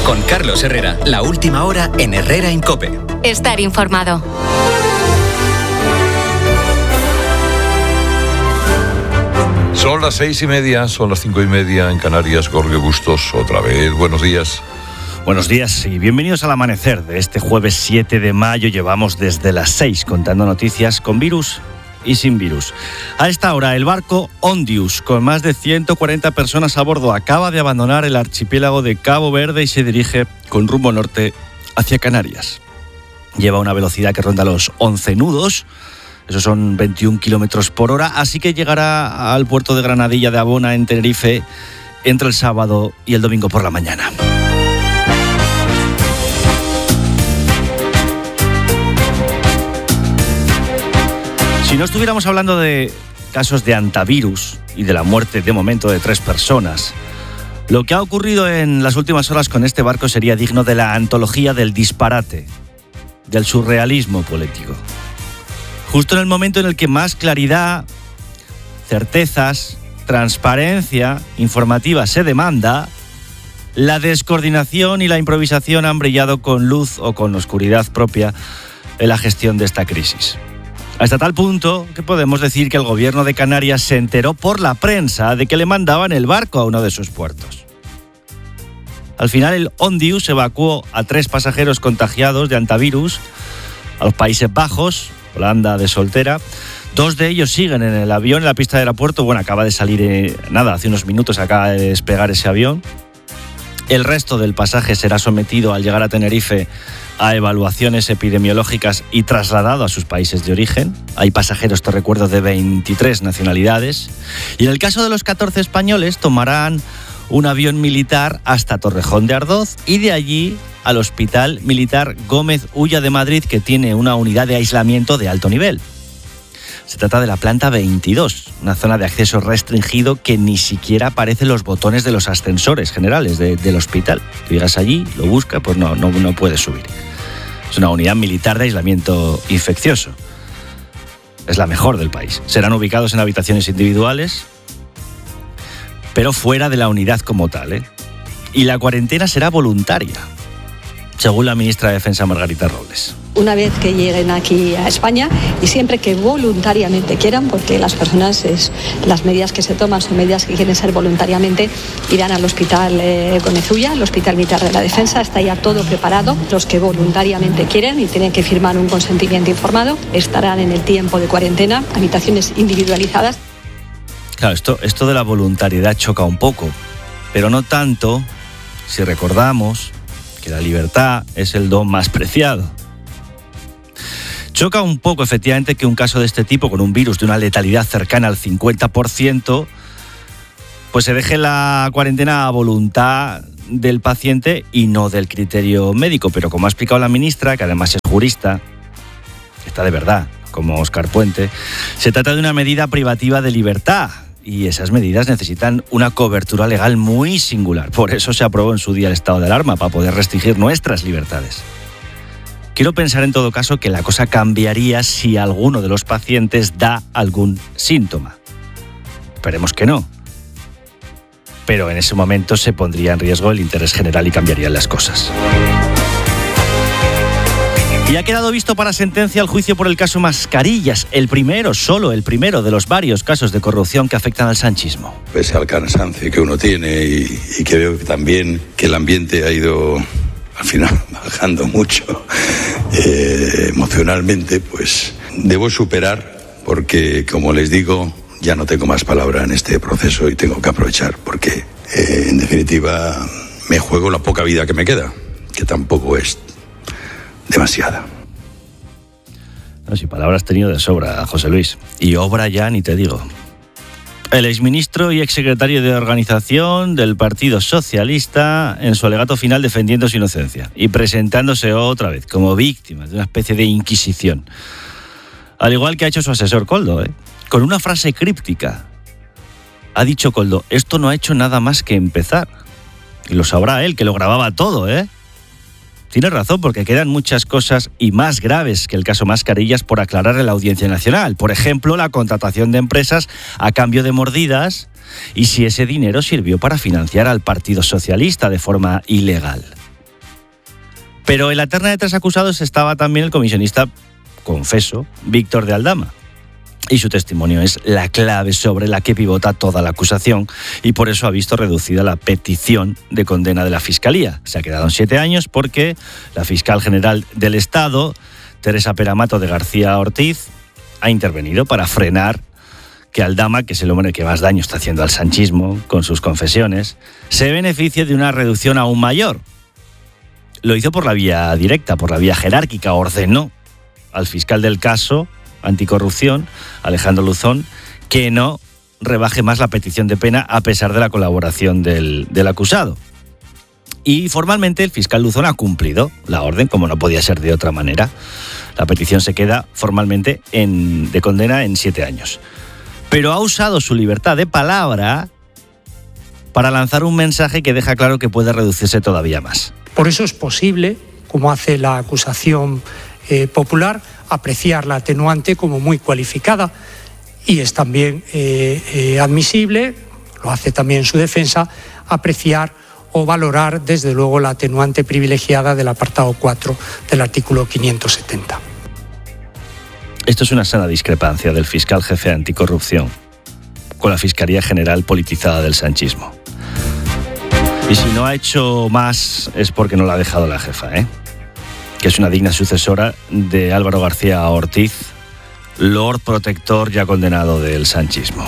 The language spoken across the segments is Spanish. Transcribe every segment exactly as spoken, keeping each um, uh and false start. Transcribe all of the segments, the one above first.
Con Carlos Herrera, la última hora en Herrera en COPE. Estar informado. Son las seis y media, son las cinco y media en Canarias. Jorge Bustos, otra vez. Buenos días. Buenos días y bienvenidos al amanecer de este jueves siete de mayo. Llevamos desde las seis contando noticias con virus y sin virus. A esta hora, el barco Ondius, con más de ciento cuarenta personas a bordo, acaba de abandonar el archipiélago de Cabo Verde y se dirige con rumbo norte hacia Canarias. Lleva una velocidad que ronda los once nudos, esos son veintiún kilómetros por hora, así que llegará al puerto de Granadilla de Abona, en Tenerife, entre el sábado y el domingo por la mañana. Si no estuviéramos hablando de casos de antivirus y de la muerte de momento de tres personas, lo que ha ocurrido en las últimas horas con este barco sería digno de la antología del disparate, del surrealismo político. Justo en el momento en el que más claridad, certezas, transparencia informativa se demanda, la descoordinación y la improvisación han brillado con luz o con oscuridad propia en la gestión de esta crisis. Hasta tal punto que podemos decir que el gobierno de Canarias se enteró por la prensa de que le mandaban el barco a uno de sus puertos. Al final, el Ondius evacuó a tres pasajeros contagiados de antivirus a los Países Bajos, Holanda de soltera. Dos de ellos siguen en el avión en la pista del aeropuerto. Bueno, acaba de salir, eh, nada, hace unos minutos acaba de despegar ese avión. El resto del pasaje será sometido al llegar a Tenerife a evaluaciones epidemiológicas y trasladado a sus países de origen. Hay pasajeros, te recuerdo, de veintitrés nacionalidades. Y en el caso de los catorce españoles, tomarán un avión militar hasta Torrejón de Ardoz y de allí al Hospital Militar Gómez Ulla de Madrid, que tiene una unidad de aislamiento de alto nivel. Se trata de la planta veintidós, una zona de acceso restringido que ni siquiera aparecen los botones de los ascensores generales de, del hospital. Tú llegas allí, lo buscas, pues no, no, no puedes subir. Es una unidad militar de aislamiento infeccioso. Es la mejor del país. Serán ubicados en habitaciones individuales, pero fuera de la unidad como tal, ¿eh? Y la cuarentena será voluntaria, según la ministra de Defensa, Margarita Robles. Una vez que lleguen aquí a España y siempre que voluntariamente quieran, porque las personas, es, las medidas que se toman son medidas que quieren ser voluntariamente, irán al Hospital eh, Gómez Ulla, el Hospital Militar de la Defensa, está ya todo preparado. Los que voluntariamente quieren y tienen que firmar un consentimiento informado estarán en el tiempo de cuarentena, habitaciones individualizadas. Claro, esto, esto de la voluntariedad choca un poco, pero no tanto si recordamos que la libertad es el don más preciado. Choca un poco, efectivamente, que un caso de este tipo, con un virus de una letalidad cercana al cincuenta por ciento, pues se deje la cuarentena a voluntad del paciente y no del criterio médico. Pero como ha explicado la ministra, que además es jurista, está de verdad, como Óscar Puente, se trata de una medida privativa de libertad. Y esas medidas necesitan una cobertura legal muy singular. Por eso se aprobó en su día el estado de alarma, para poder restringir nuestras libertades. Quiero pensar en todo caso que la cosa cambiaría si alguno de los pacientes da algún síntoma. Esperemos que no. Pero en ese momento se pondría en riesgo el interés general y cambiarían las cosas. Y ha quedado visto para sentencia el juicio por el caso Mascarillas, el primero, solo el primero de los varios casos de corrupción que afectan al sanchismo. Pese al cansancio que uno tiene y, y que veo también que el ambiente ha ido al final bajando mucho eh, emocionalmente, pues debo superar porque, como les digo, ya no tengo más palabra en este proceso y tengo que aprovechar porque, eh, en definitiva, me juego la poca vida que me queda, que tampoco es demasiada. No, si palabras has tenido de sobra, José Luis. Y obra ya ni te digo. El exministro y exsecretario de Organización del Partido Socialista en su alegato final defendiendo su inocencia y presentándose otra vez como víctima de una especie de inquisición. Al igual que ha hecho su asesor Koldo, ¿eh? Con una frase críptica. Ha dicho Koldo, esto no ha hecho nada más que empezar. Y lo sabrá él, que lo grababa todo, ¿eh? Tiene razón, porque quedan muchas cosas y más graves que el caso Mascarillas por aclarar en la Audiencia Nacional. Por ejemplo, la contratación de empresas a cambio de mordidas y si ese dinero sirvió para financiar al Partido Socialista de forma ilegal. Pero en la terna de tres acusados estaba también el comisionista, confeso, Víctor de Aldama. Y su testimonio es la clave sobre la que pivota toda la acusación y por eso ha visto reducida la petición de condena de la Fiscalía. Se ha quedado en siete años porque la fiscal general del Estado, Teresa Peramato de García Ortiz, ha intervenido para frenar que Aldama, que es el hombre que más daño está haciendo al sanchismo con sus confesiones, se beneficie de una reducción aún mayor. Lo hizo por la vía directa, por la vía jerárquica, ordenó al fiscal del caso anticorrupción, Alejandro Luzón, que no rebaje más la petición de pena a pesar de la colaboración del, del acusado. Y formalmente el fiscal Luzón ha cumplido la orden, como no podía ser de otra manera. La petición se queda formalmente en, de condena en siete años. Pero ha usado su libertad de palabra para lanzar un mensaje que deja claro que puede reducirse todavía más. Por eso es posible, como hace la acusación eh, popular, apreciar la atenuante como muy cualificada y es también eh, eh, admisible, lo hace también su defensa, apreciar o valorar desde luego la atenuante privilegiada del apartado cuatro del artículo quinientos setenta. Esto es una sana discrepancia del fiscal jefe anticorrupción con la Fiscalía General politizada del sanchismo. Y si no ha hecho más es porque no la ha dejado la jefa, ¿eh? que es una digna sucesora de Álvaro García Ortiz, Lord Protector ya condenado del sanchismo.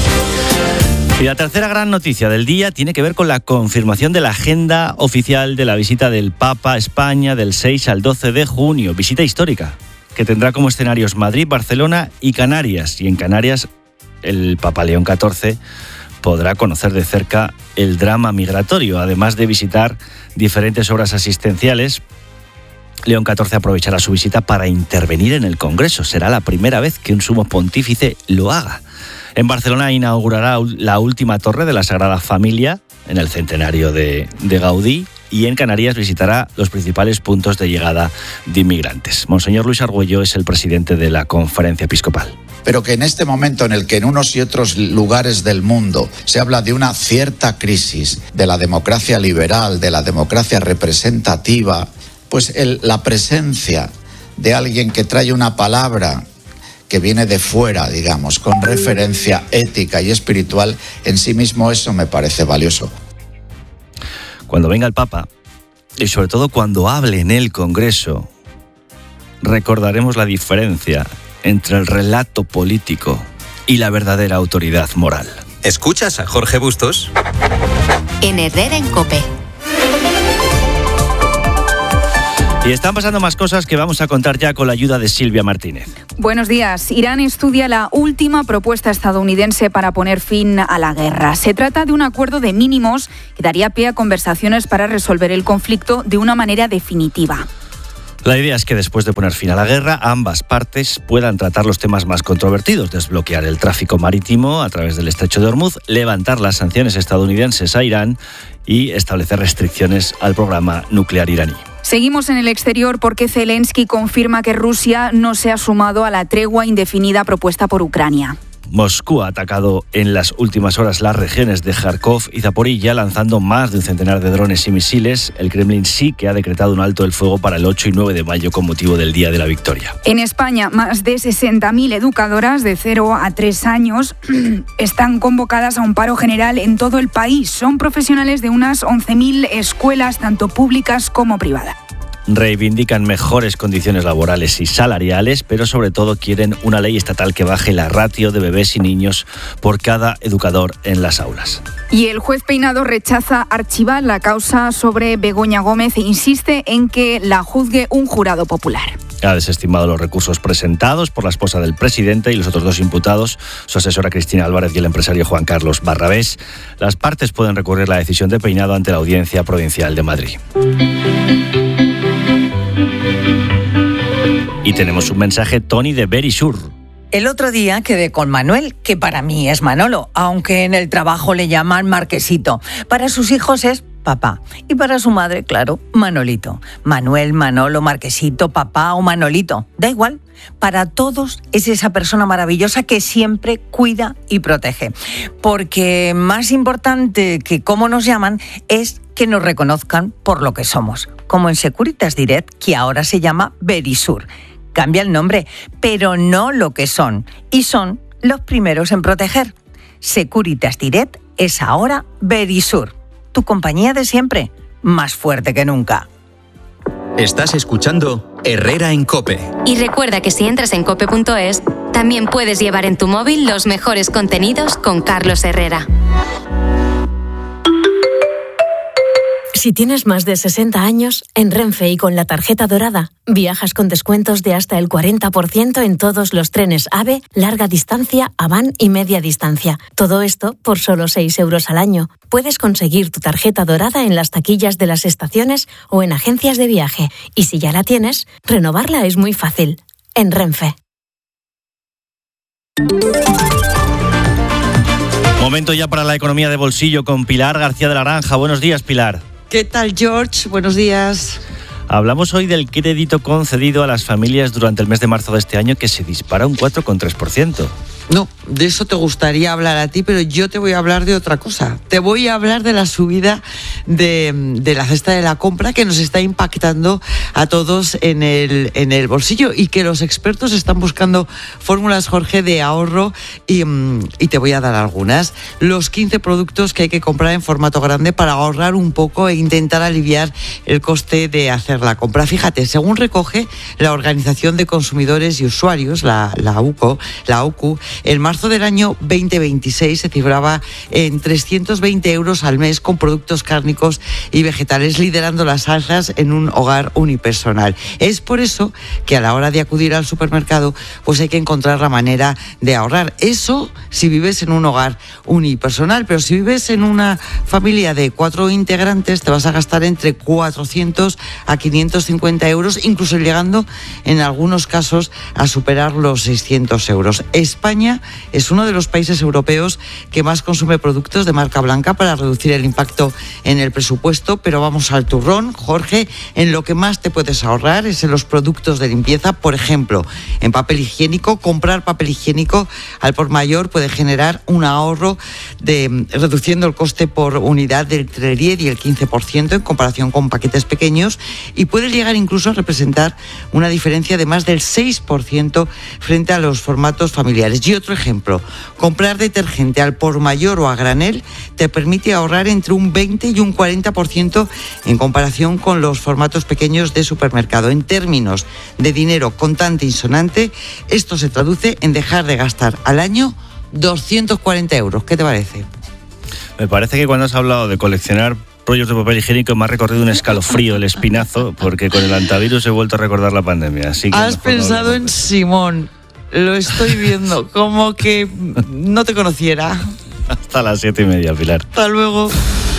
Y la tercera gran noticia del día tiene que ver con la confirmación de la agenda oficial de la visita del Papa a España del seis al doce de junio, visita histórica, que tendrá como escenarios Madrid, Barcelona y Canarias. Y en Canarias el Papa León catorce podrá conocer de cerca el drama migratorio, además de visitar diferentes obras asistenciales. León catorce aprovechará su visita para intervenir en el Congreso. Será la primera vez que un sumo pontífice lo haga. En Barcelona inaugurará la última torre de la Sagrada Familia en el centenario de, de Gaudí y en Canarias visitará los principales puntos de llegada de inmigrantes. Monseñor Luis Argüello es el presidente de la Conferencia Episcopal. Pero que en este momento en el que en unos y otros lugares del mundo se habla de una cierta crisis de la democracia liberal, de la democracia representativa, pues el, la presencia de alguien que trae una palabra que viene de fuera, digamos, con referencia ética y espiritual, en sí mismo eso me parece valioso. Cuando venga el Papa, y sobre todo cuando hable en el Congreso, recordaremos la diferencia entre el relato político y la verdadera autoridad moral. ¿Escuchas a Jorge Bustos? En Herrera en COPE. Y están pasando más cosas que vamos a contar ya con la ayuda de Silvia Martínez. Buenos días. Irán estudia la última propuesta estadounidense para poner fin a la guerra. Se trata de un acuerdo de mínimos que daría pie a conversaciones para resolver el conflicto de una manera definitiva. La idea es que después de poner fin a la guerra, ambas partes puedan tratar los temas más controvertidos, desbloquear el tráfico marítimo a través del Estrecho de Hormuz, levantar las sanciones estadounidenses a Irán y establecer restricciones al programa nuclear iraní. Seguimos en el exterior porque Zelensky confirma que Rusia no se ha sumado a la tregua indefinida propuesta por Ucrania. Moscú ha atacado en las últimas horas las regiones de Kharkov y Zaporilla, lanzando más de un centenar de drones y misiles. El Kremlin sí que ha decretado un alto el fuego para el ocho y nueve de mayo con motivo del Día de la Victoria. En España, más de sesenta mil educadoras de cero a tres años están convocadas a un paro general en todo el país. Son profesionales de unas once mil escuelas, tanto públicas como privadas. Reivindican mejores condiciones laborales y salariales, pero sobre todo quieren una ley estatal que baje la ratio de bebés y niños por cada educador en las aulas. Y el juez Peinado rechaza archivar la causa sobre Begoña Gómez e insiste en que la juzgue un jurado popular. Ha desestimado los recursos presentados por la esposa del presidente y los otros dos imputados, su asesora Cristina Álvarez y el empresario Juan Carlos Barrabés. Las partes pueden recurrir la decisión de Peinado ante la Audiencia Provincial de Madrid. Y tenemos un mensaje, Tony, de Berisur. El otro día quedé con Manuel, que para mí es Manolo, aunque en el trabajo le llaman Marquesito. Para sus hijos es papá. Y para su madre, claro, Manolito. Manuel, Manolo, Marquesito, papá o Manolito. Da igual. Para todos es esa persona maravillosa que siempre cuida y protege. Porque más importante que cómo nos llaman es que nos reconozcan por lo que somos. Como en Securitas Direct, que ahora se llama Verisur. Cambia el nombre, pero no lo que son. Y son los primeros en proteger. Securitas Direct es ahora Verisur. Tu compañía de siempre, más fuerte que nunca. Estás escuchando Herrera en COPE. Y recuerda que si entras en cope punto es, también puedes llevar en tu móvil los mejores contenidos con Carlos Herrera. Si tienes más de sesenta años, en Renfe y con la tarjeta dorada, viajas con descuentos de hasta el cuarenta por ciento en todos los trenes AVE, larga distancia, Avan y media distancia. Todo esto por solo seis euros al año. Puedes conseguir tu tarjeta dorada en las taquillas de las estaciones o en agencias de viaje. Y si ya la tienes, renovarla es muy fácil. En Renfe. Momento ya para la economía de bolsillo con Pilar García de la Granja. Buenos días, Pilar. ¿Qué tal, George? Buenos días. Hablamos hoy del crédito concedido a las familias durante el mes de marzo de este año, que se dispara un cuatro coma tres por ciento. No, de eso te gustaría hablar a ti, pero yo te voy a hablar de otra cosa. Te voy a hablar de la subida de, de la cesta de la compra que nos está impactando a todos en el, en el bolsillo y que los expertos están buscando fórmulas, Jorge, de ahorro y, y te voy a dar algunas. Los quince productos que hay que comprar en formato grande para ahorrar un poco e intentar aliviar el coste de hacer la compra. Fíjate, según recoge la Organización de Consumidores y Usuarios, la, la U C O, la U C U, en marzo del año veinte veintiséis se cifraba en trescientos veinte euros al mes con productos cárnicos y vegetales, liderando las alzas en un hogar unipersonal. Es por eso que a la hora de acudir al supermercado, pues hay que encontrar la manera de ahorrar. Eso si vives en un hogar unipersonal, pero si vives en una familia de cuatro integrantes, te vas a gastar entre cuatrocientos a quinientos cincuenta euros, incluso llegando en algunos casos a superar los seiscientos euros. España es uno de los países europeos que más consume productos de marca blanca para reducir el impacto en el presupuesto, pero vamos al turrón, Jorge. En lo que más te puedes ahorrar es en los productos de limpieza. Por ejemplo, en papel higiénico, comprar papel higiénico al por mayor puede generar un ahorro de reduciendo el coste por unidad del entre el diez y el quince por ciento en comparación con paquetes pequeños, y puede llegar incluso a representar una diferencia de más del seis por ciento frente a los formatos familiares. Y otro ejemplo, comprar detergente al por mayor o a granel te permite ahorrar entre un veinte y un cuarenta por ciento en comparación con los formatos pequeños de supermercado. En términos de dinero contante y sonante, esto se traduce en dejar de gastar al año doscientos cuarenta euros. ¿Qué te parece? Me parece que cuando has hablado de coleccionar rollos de papel higiénico me ha recorrido un escalofrío el espinazo, porque con el antivirus he vuelto a recordar la pandemia. Así que has pensado en Simón. Lo estoy viendo, como que no te conociera. Hasta las siete y media, Pilar. Hasta luego.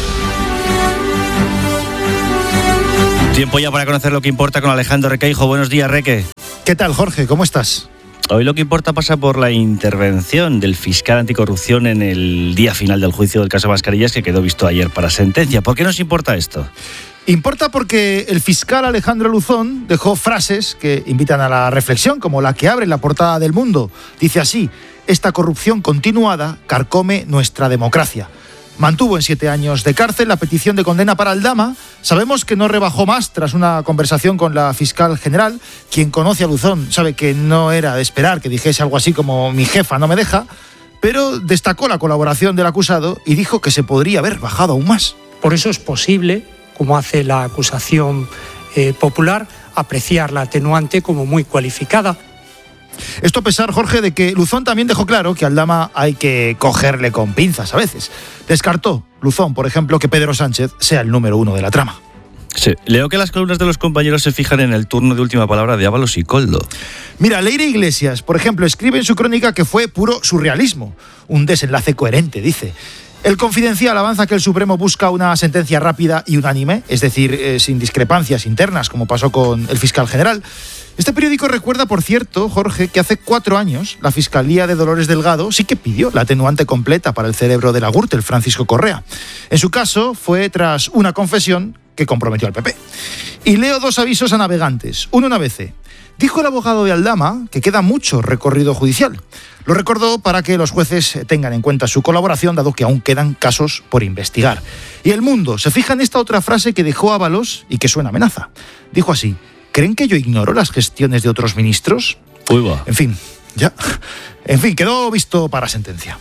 Tiempo ya para conocer lo que importa con Alejandro Requeijo. Buenos días, Reque. ¿Qué tal, Jorge? ¿Cómo estás? Hoy lo que importa pasa por la intervención del fiscal anticorrupción en el día final del juicio del caso Mascarillas, que quedó visto ayer para sentencia. ¿Por qué nos importa esto? Importa porque el fiscal Alejandro Luzón dejó frases que invitan a la reflexión, como la que abre la portada del Mundo. Dice así: esta corrupción continuada carcome nuestra democracia. Mantuvo en siete años de cárcel la petición de condena para Aldama. Sabemos que no rebajó más tras una conversación con la fiscal general. Quien conoce a Luzón sabe que no era de esperar que dijese algo así como mi jefa no me deja, pero destacó la colaboración del acusado y dijo que se podría haber bajado aún más. Por eso es posible, como hace la acusación eh, popular, apreciar la atenuante como muy cualificada. Esto a pesar, Jorge, de que Luzón también dejó claro que a Aldama hay que cogerle con pinzas a veces. Descartó Luzón, por ejemplo, que Pedro Sánchez sea el número uno de la trama. Sí, leo que las columnas de los compañeros se fijan en el turno de última palabra de Ábalos y Koldo. Mira, Leire Iglesias, por ejemplo, escribe en su crónica que fue puro surrealismo. Un desenlace coherente, dice. El Confidencial avanza que el Supremo busca una sentencia rápida y unánime, es decir, eh, sin discrepancias internas, como pasó con el fiscal general. Este periódico recuerda, por cierto, Jorge, que hace cuatro años la Fiscalía de Dolores Delgado sí que pidió la atenuante completa para el cerebro de la Gürtel, Francisco Correa. En su caso fue tras una confesión que comprometió al P P. Y leo dos avisos a navegantes, uno en A B C. Dijo el abogado de Aldama que queda mucho recorrido judicial. Lo recordó para que los jueces tengan en cuenta su colaboración, dado que aún quedan casos por investigar. Y El Mundo se fija en esta otra frase que dejó Ábalos y que suena amenaza. Dijo así: ¿creen que yo ignoro las gestiones de otros ministros? Uy, va. En fin, ya. En fin, quedó visto para sentencia.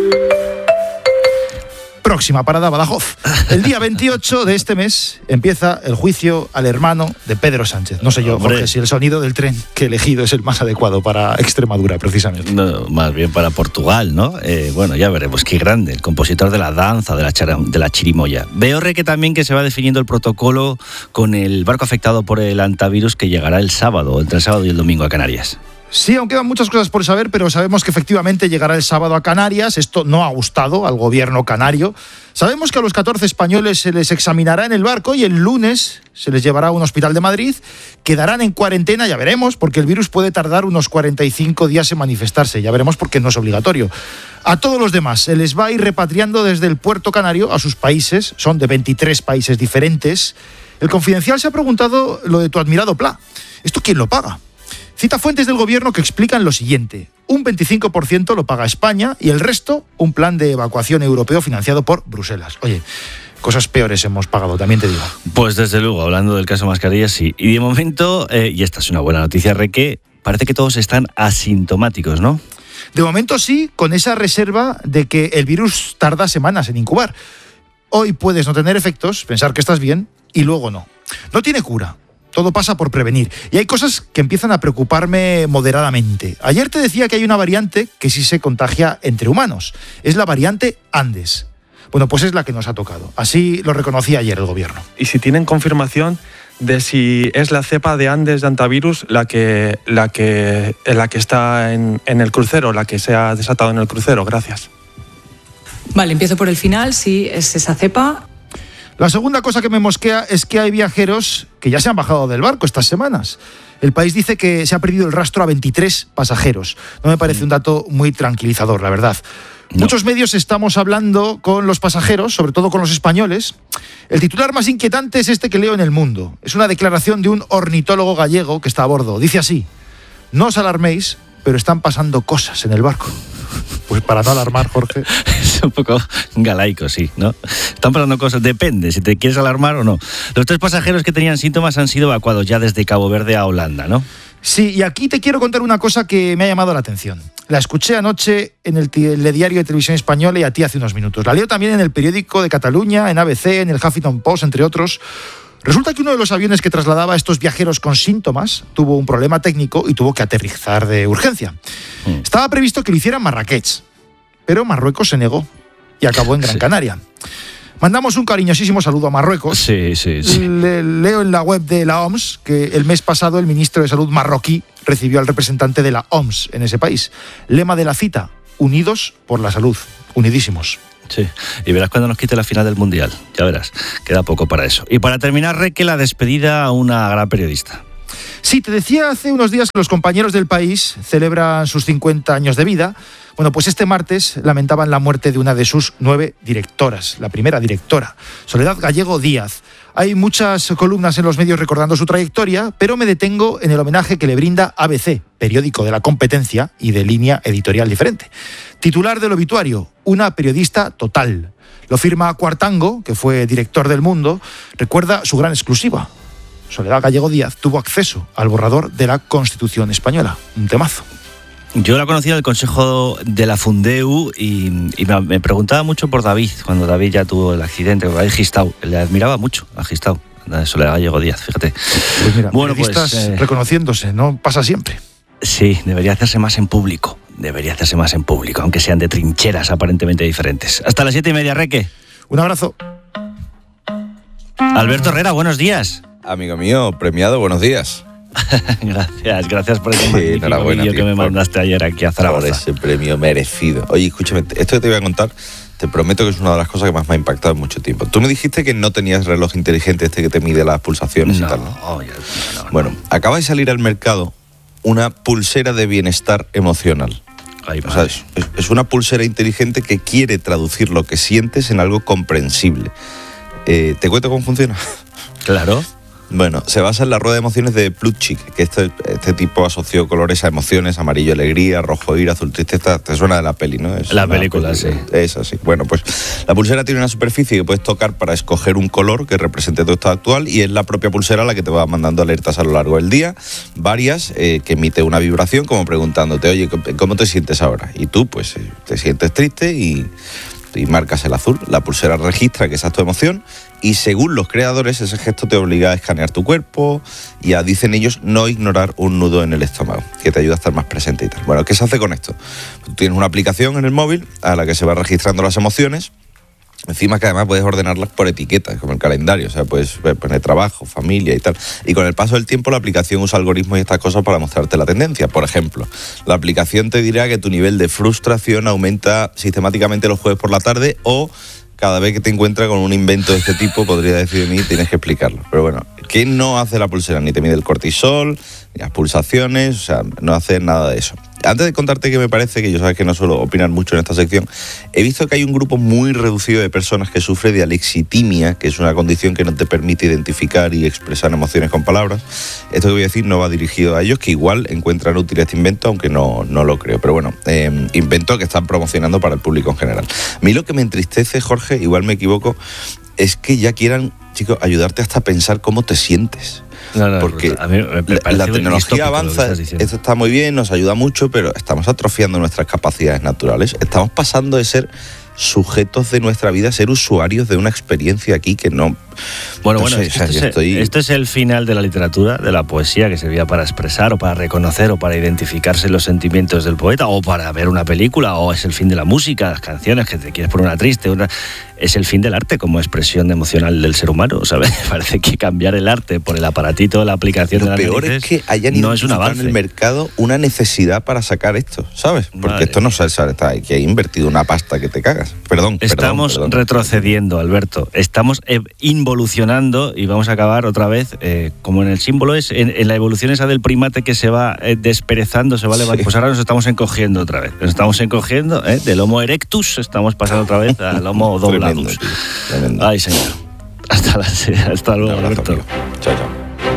Próxima parada, Badajoz. El día veintiocho de este mes empieza el juicio al hermano de Pedro Sánchez. No sé yo, Jorge, si el sonido del tren que he elegido es el más adecuado para Extremadura, precisamente. No, más bien para Portugal, ¿no? Eh, bueno, ya veremos. Qué grande, el compositor de la danza, de la, chara, de la chirimoya. Veo, Reque, también que se va definiendo el protocolo con el barco afectado por el hantavirus que llegará el sábado, entre el sábado y el domingo a Canarias. Sí, aún quedan muchas cosas por saber, pero sabemos que efectivamente llegará el sábado a Canarias. Esto no ha gustado al gobierno canario. Sabemos que a los catorce españoles se les examinará en el barco y el lunes se les llevará a un hospital de Madrid. Quedarán en cuarentena, ya veremos, porque el virus puede tardar unos cuarenta y cinco días en manifestarse. Ya veremos porque no es obligatorio. A todos los demás se les va a ir repatriando desde el puerto canario a sus países. Son de veintitrés países diferentes. El Confidencial se ha preguntado lo de tu admirado Pla. ¿Esto quién lo paga? Cita fuentes del gobierno que explican lo siguiente. Un veinticinco por ciento lo paga España y el resto un plan de evacuación europeo financiado por Bruselas. Oye, cosas peores hemos pagado, también te digo. Pues desde luego, hablando del caso mascarillas, sí. Y de momento, eh, y esta es una buena noticia, Reque, parece que todos están asintomáticos, ¿no? De momento sí, con esa reserva de que el virus tarda semanas en incubar. Hoy puedes no tener efectos, pensar que estás bien, y luego no. No tiene cura. Todo pasa por prevenir. Y hay cosas que empiezan a preocuparme moderadamente. Ayer te decía que hay una variante que sí se contagia entre humanos. Es la variante Andes. Bueno, pues es la que nos ha tocado. Así lo reconocía ayer el gobierno. Y si tienen confirmación de si es la cepa de Andes de hantavirus la que, la que, la que está en, en el crucero, la que se ha desatado en el crucero. Gracias. Vale, empiezo por el final. Sí, es esa cepa. La segunda cosa que me mosquea es que hay viajeros que ya se han bajado del barco estas semanas. El País dice que se ha perdido el rastro a veintitrés pasajeros. No me parece un dato muy tranquilizador, la verdad. No. Muchos medios estamos hablando con los pasajeros, sobre todo con los españoles. El titular más inquietante es este que leo en El Mundo. Es una declaración de un ornitólogo gallego que está a bordo. Dice así: no os alarméis, pero están pasando cosas en el barco. Pues para no alarmar, Jorge. Es un poco galaico, sí, ¿no? Están pasando cosas, depende si te quieres alarmar o no. Los tres pasajeros que tenían síntomas han sido evacuados ya desde Cabo Verde a Holanda, ¿no? Sí, y aquí te quiero contar una cosa que me ha llamado la atención. La escuché anoche en el telediario de Televisión Española y a ti hace unos minutos. La leo también en el periódico de Cataluña, en A B C, en el Huffington Post, entre otros. Resulta que uno de los aviones que trasladaba a estos viajeros con síntomas tuvo un problema técnico y tuvo que aterrizar de urgencia. Mm. Estaba previsto que lo hiciera en Marrakech, pero Marruecos se negó y acabó en Gran sí. Canaria. Mandamos un cariñosísimo saludo a Marruecos. Sí, sí, sí. Le, leo en la web de la O M S que el mes pasado el ministro de Salud marroquí recibió al representante de la O M S en ese país. Lema de la cita: unidos por la salud, unidísimos. Sí, y verás cuando nos quite la final del Mundial, ya verás, queda poco para eso. Y para terminar, Reque, la despedida a una gran periodista. Sí, te decía hace unos días que los compañeros del País celebran sus cincuenta años de vida. Bueno, pues este martes lamentaban la muerte de una de sus nueve directoras, la primera directora, Soledad Gallego Díaz. Hay muchas columnas en los medios recordando su trayectoria, pero me detengo en el homenaje que le brinda A B C, periódico de la competencia y de línea editorial diferente. Titular del obituario: una periodista total. Lo firma Cuartango, que fue director del Mundo. Recuerda su gran exclusiva. Soledad Gallego Díaz tuvo acceso al borrador de la Constitución española. Un temazo. Yo la conocía del Consejo de la Fundeu y, y me, me preguntaba mucho por David, cuando David ya tuvo el accidente, David Gistau. Le admiraba mucho a Gistau, a Soledad Gallego Díaz, fíjate. Pues mira, bueno, periodistas pues, eh, reconociéndose, no pasa siempre. Sí, debería hacerse más en público, debería hacerse más en público, aunque sean de trincheras aparentemente diferentes. Hasta las siete y media, Reque. Un abrazo. Alberto Herrera, buenos días. Amigo mío, premiado, buenos días. Gracias, gracias por ese magnífico vídeo que me mandaste ayer aquí a Zaragoza. Por ese premio merecido. Oye, escúchame, esto que te voy a contar te prometo que es una de las cosas que más me ha impactado en mucho tiempo. Tú me dijiste que no tenías reloj inteligente este que te mide las pulsaciones no, y tal, ¿no? Oh, ya, no, no bueno, no. acaba de salir al mercado una pulsera de bienestar emocional. Ay, o sea, es, es una pulsera inteligente que quiere traducir lo que sientes en algo comprensible. Eh, ¿Te cuento cómo funciona? Claro. Bueno, se basa en la rueda de emociones de Plutchik, que este, este tipo asoció colores a emociones, amarillo alegría, rojo ira, azul tristeza. Te suena de la peli, ¿no? Es la película, película, sí. Es así. Bueno, pues la pulsera tiene una superficie que puedes tocar para escoger un color que represente tu estado actual y es la propia pulsera la que te va mandando alertas a lo largo del día, varias, eh, que emite una vibración como preguntándote, oye, ¿cómo te sientes ahora? Y tú, pues, te sientes triste y... y marcas el azul. La pulsera registra que esa es tu emoción y según los creadores ese gesto te obliga a escanear tu cuerpo y a, dicen ellos, no ignorar un nudo en el estómago, que te ayuda a estar más presente y tal. Bueno, ¿qué se hace con esto? Tú tienes una aplicación en el móvil a la que se va registrando las emociones. Encima que además puedes ordenarlas por etiquetas, como el calendario, o sea, puedes poner trabajo, familia y tal. Y con el paso del tiempo la aplicación usa algoritmos y estas cosas para mostrarte la tendencia. Por ejemplo, la aplicación te dirá que tu nivel de frustración aumenta sistemáticamente los jueves por la tarde o cada vez que te encuentras con un invento de este tipo, podría decir de mí, tienes que explicarlo. Pero bueno, ¿qué no hace la pulsera? Ni te mide el cortisol, ni las pulsaciones, o sea, no hace nada de eso. Antes de contarte qué me parece, que yo sabes que no suelo opinar mucho en esta sección, he visto que hay un grupo muy reducido de personas que sufre de alexitimia, que es una condición que no te permite identificar y expresar emociones con palabras. Esto que voy a decir no va dirigido a ellos, que igual encuentran útil este invento, aunque no, no lo creo. Pero bueno, eh, invento que están promocionando para el público en general. A mí lo que me entristece, Jorge, igual me equivoco, es que ya quieran, chicos, ayudarte hasta a pensar cómo te sientes. No, no, porque a mí me la, la tecnología avanza, esto está muy bien, nos ayuda mucho, pero estamos atrofiando nuestras capacidades naturales. Estamos pasando de ser sujetos de nuestra vida a ser usuarios de una experiencia aquí que no... Bueno, no bueno, sé, este, o sea, es, estoy... este es el final de la literatura, de la poesía, que servía para expresar o para reconocer o para identificarse los sentimientos del poeta o para ver una película, o es el fin de la música, las canciones, que te quieres poner una triste, una... es el fin del arte como expresión emocional del ser humano, ¿sabes? Parece que cambiar el arte por el aparatito de la aplicación Lo de la peor es que hayan no es un avance en el mercado una necesidad para sacar esto, ¿sabes? Porque Madre esto no se sabe, está que ha invertido una pasta que te cagas. Perdón, Estamos perdón, perdón. retrocediendo, Alberto. Estamos involucionando y vamos a acabar otra vez, eh, como en el símbolo es, en, en la evolución esa del primate que se va eh, desperezando, se va levantando. Sí. Pues ahora nos estamos encogiendo otra vez. Nos estamos encogiendo, ¿eh? Del Homo erectus, estamos pasando otra vez al Homo dobladus. Tremendo. Ay, señor. Hasta, la, hasta luego, Alberto. Chao, chao.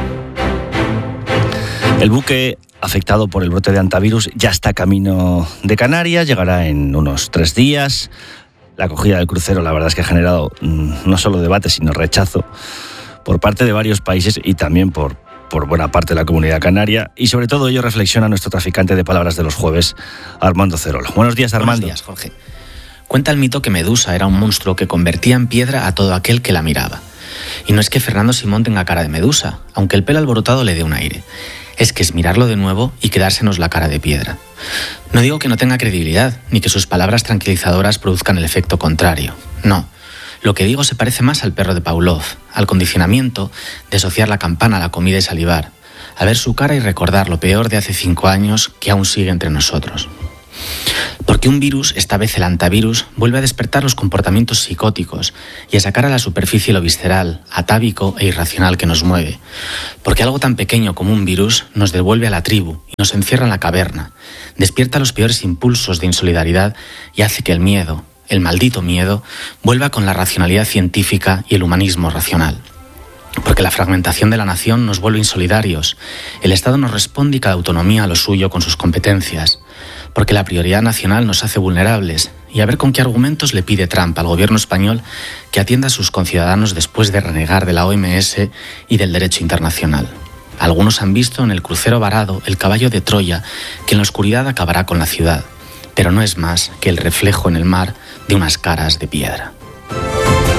El buque afectado por el brote de hantavirus ya está camino de Canarias, llegará en unos tres días. La acogida del crucero, la verdad es que ha generado mmm, no solo debate, sino rechazo por parte de varios países y también por, por buena parte de la comunidad canaria. Y sobre todo ello reflexiona nuestro traficante de palabras de los jueves, Armando Cerolo. Buenos días, Armando. Buenos días, Jorge. Cuenta el mito que Medusa era un monstruo que convertía en piedra a todo aquel que la miraba. Y no es que Fernando Simón tenga cara de Medusa, aunque el pelo alborotado le dé un aire. Es que es mirarlo de nuevo y quedársenos la cara de piedra. No digo que no tenga credibilidad, ni que sus palabras tranquilizadoras produzcan el efecto contrario. No. Lo que digo se parece más al perro de Pavlov, al condicionamiento de asociar la campana a la comida y salivar, a ver su cara y recordar lo peor de hace cinco años que aún sigue entre nosotros. Porque un virus, esta vez el hantavirus, vuelve a despertar los comportamientos psicóticos y a sacar a la superficie lo visceral, atávico e irracional que nos mueve. Porque algo tan pequeño como un virus nos devuelve a la tribu y nos encierra en la caverna, despierta los peores impulsos de insolidaridad y hace que el miedo, el maldito miedo, vuelva con la racionalidad científica y el humanismo racional. Porque la fragmentación de la nación nos vuelve insolidarios, el Estado nos responde y cada autonomía a lo suyo con sus competencias. Porque la prioridad nacional nos hace vulnerables y a ver con qué argumentos le pide Trump al gobierno español que atienda a sus conciudadanos después de renegar de la O M S y del derecho internacional. Algunos han visto en el crucero varado el caballo de Troya que en la oscuridad acabará con la ciudad, pero no es más que el reflejo en el mar de unas caras de piedra.